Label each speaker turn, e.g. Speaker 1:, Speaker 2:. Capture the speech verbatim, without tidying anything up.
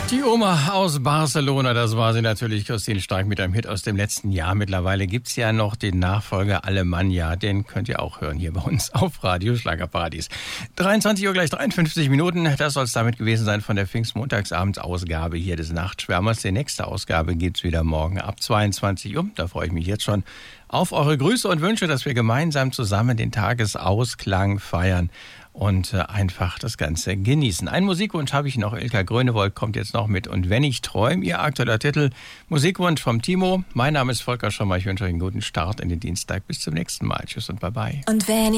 Speaker 1: Die Oma aus Barcelona, das war sie natürlich, Christine Stark mit einem Hit aus dem letzten Jahr. Mittlerweile gibt's ja noch den Nachfolger Alemannia, den könnt ihr auch hören hier bei uns auf Radio Schlagerparadies. dreiundzwanzig Uhr gleich dreiundfünfzig Minuten, das soll es damit gewesen sein von der Pfingstmontagsabendausgabe hier des Nachtschwärmers. Die nächste Ausgabe gibt's wieder morgen ab zweiundzwanzig Uhr. Da freue ich mich jetzt schon auf eure Grüße und wünsche, dass wir gemeinsam zusammen den Tagesausklang feiern und äh, einfach das Ganze genießen. Einen Musikwunsch habe ich noch. Ilka Grönewold kommt jetzt noch mit Und wenn ich träum, ihr aktueller Titel. Musikwunsch vom Timo. Mein Name ist Volker Schommer. Ich wünsche euch einen guten Start in den Dienstag. Bis zum nächsten Mal. Tschüss und bye bye.
Speaker 2: Und wenn